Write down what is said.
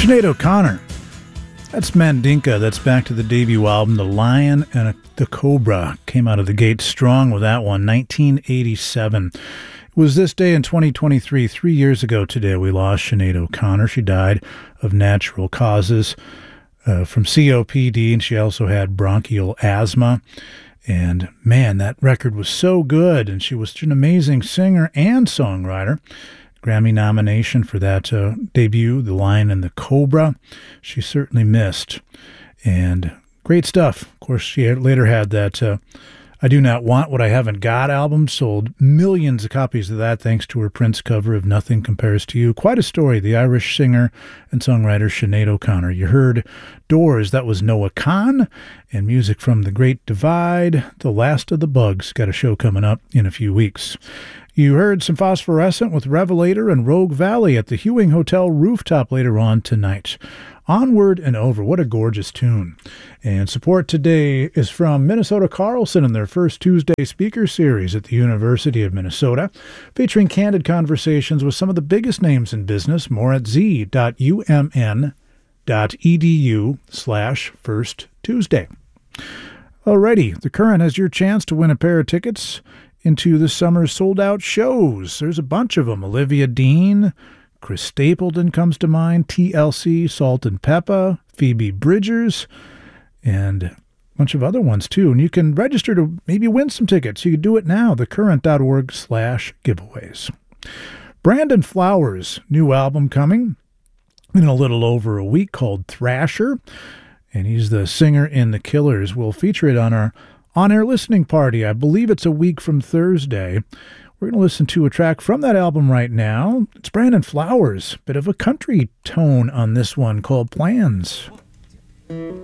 Sinead O'Connor. That's Mandinka. That's back to the debut album, The Lion and the Cobra. Came out of the gate strong with that one, 1987. It was this day in 2023, 3 years ago today, we lost Sinead O'Connor. She died of natural causes from COPD, and she also had bronchial asthma. And man, that record was so good, and she was an amazing singer and songwriter. Grammy nomination for that debut, The Lion and the Cobra. She certainly missed. And great stuff. Of course, she later had that I Do Not Want What I Haven't Got album. Sold millions of copies of that thanks to her Prince cover of Nothing Compares to You. Quite a story, the Irish singer and songwriter Sinead O'Connor. You heard Doors, that was Noah Kahan, and music from The Great Divide, The Last of the Bugs. Got a show coming up in a few weeks. You heard some Phosphorescent with Revelator and Rogue Valley at the Hewing Hotel rooftop later on tonight. Onward and Over, what a gorgeous tune. And support today is from Minnesota Carlson and their first Tuesday speaker series at the University of Minnesota, featuring candid conversations with some of the biggest names in business. More at z.umn.edu/First Tuesday. Alrighty, The Current has your chance to win a pair of tickets into the summer's sold-out shows. There's a bunch of them. Olivia Dean, Chris Stapleton comes to mind, TLC, Salt and Peppa, Phoebe Bridgers, and a bunch of other ones too. And you can register to maybe win some tickets. You can do it now, thecurrent.org/giveaways. Brandon Flowers' new album coming in a little over a week called Thrasher, and he's the singer in The Killers. We'll feature it on our on-air listening party. I believe it's a week from Thursday. We're going to listen to a track from that album right now. It's Brandon Flowers. Bit of a country tone on this one called Plans.